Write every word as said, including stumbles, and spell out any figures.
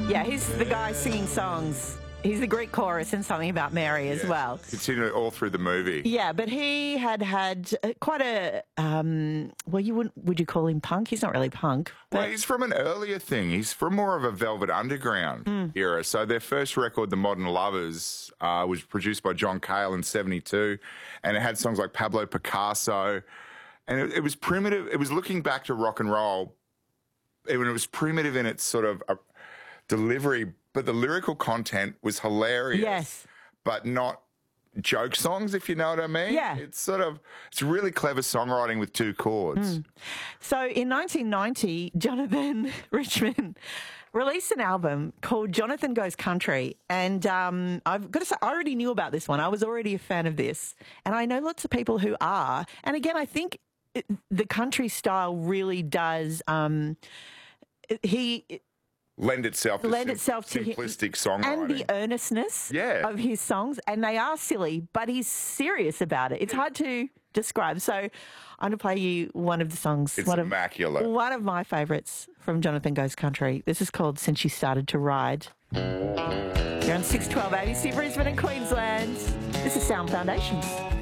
Yeah, he's the guy singing songs. He's the Greek chorus in Something About Mary as Yeah. well. Continued all through the movie. Yeah, but he had had uh, quite a, um, well, you wouldn't, would you call him punk? He's not really punk. But Well, he's from an earlier thing. He's from more of a Velvet Underground Mm. era. So their first record, The Modern Lovers, uh, was produced by John Cale in seventy-two, and it had songs like Pablo Picasso. And it, it was primitive. It was looking back to rock and roll. It, it was primitive in its sort of uh, delivery, but the lyrical content was hilarious. Yes. But not joke songs, if you know what I mean. Yeah. It's sort of, it's really clever songwriting with two chords. Mm. So in nineteen ninety, Jonathan Richman released an album called Jonathan Goes Country. And um, I've got to say, I already knew about this one. I was already a fan of this. And I know lots of people who are. And again, I think it, the country style really does. Um, he. Lend itself to lend sim- itself to simplistic him, songwriting. and the earnestness Yeah. of his songs. And they are silly, but he's serious about it. It's hard to describe. So I'm going to play you one of the songs. It's one immaculate. Of, one of my favourites from Jonathan Goes Country. This is called Since You Started to Ride. You're on six twelve A B C Brisbane and Queensland. This is Sound Foundations.